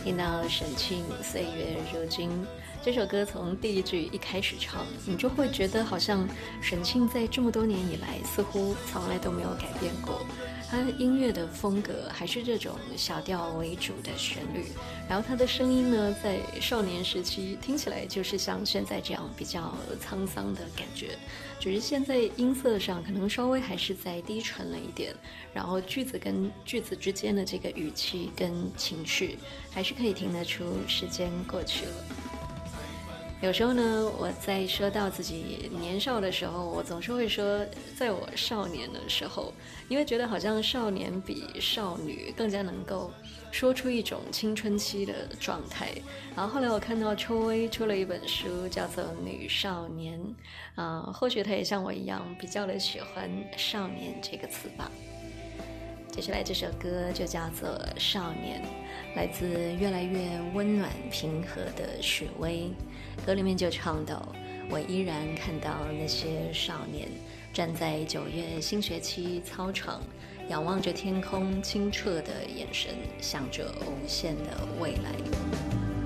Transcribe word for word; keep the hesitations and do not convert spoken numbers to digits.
听到沈庆岁月如金这首歌，从第一句一开始唱，你就会觉得好像沈庆在这么多年以来似乎从来都没有改变过，他音乐的风格还是这种小调为主的旋律，然后他的声音呢，在少年时期听起来就是像现在这样比较沧桑的感觉，只是现在音色上可能稍微还是再低沉了一点，然后句子跟句子之间的这个语气跟情绪还是可以听得出时间过去了。有时候呢，我在说到自己年少的时候，我总是会说在我少年的时候，因为觉得好像少年比少女更加能够说出一种青春期的状态。然后后来我看到秋薇出了一本书叫做《女少年》，啊、呃，或许她也像我一样比较的喜欢少年这个词吧。接下来这首歌就叫做《少年》，来自越来越温暖平和的许巍。歌里面就唱到，我依然看到那些少年站在九月新学期操场，仰望着天空清澈的眼神，向着无限的未来。